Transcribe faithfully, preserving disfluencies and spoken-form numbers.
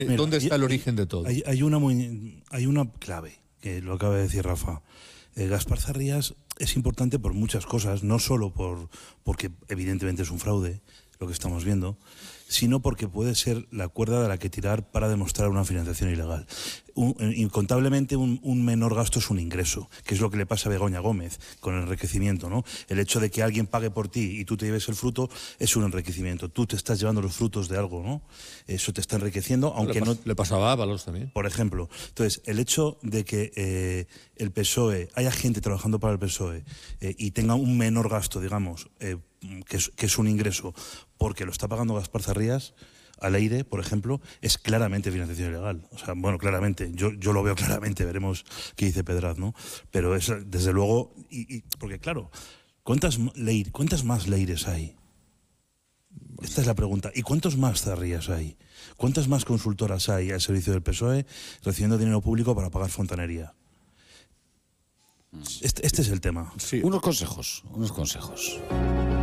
Mira, ¿Dónde está hay, el origen de todo? Hay, hay, una, muy, hay una clave, que lo acaba de decir Rafa. Eh, Gaspar Zarrías es importante por muchas cosas, no solo por porque evidentemente es un fraude, lo que estamos viendo, sino porque puede ser la cuerda de la que tirar para demostrar una financiación ilegal. Un, incontablemente un, un menor gasto es un ingreso, que es lo que le pasa a Begoña Gómez con el enriquecimiento, ¿no? El hecho de que alguien pague por ti y tú te lleves el fruto es un enriquecimiento. Tú te estás llevando los frutos de algo, ¿no? Eso te está enriqueciendo, aunque le no... Le pasaba a Ábalos también. Por ejemplo. Entonces, el hecho de que eh, el P S O E, haya gente trabajando para el P S O E eh, y tenga un menor gasto, digamos, eh, que, es, que es un ingreso, porque lo está pagando Gaspar Zarrías, al aire, por ejemplo, es claramente financiación ilegal. O sea, bueno, claramente, yo, yo lo veo claramente, veremos qué dice Pedraz, ¿no? Pero es, desde luego, y, y, porque claro, ¿cuántas, leir, ¿cuántas más Leires hay? Esta es la pregunta. ¿Y cuántos más Zarrías hay? ¿Cuántas más consultoras hay al servicio del P S O E recibiendo dinero público para pagar fontanería? Este, este es el tema. Sí. Unos consejos, unos consejos.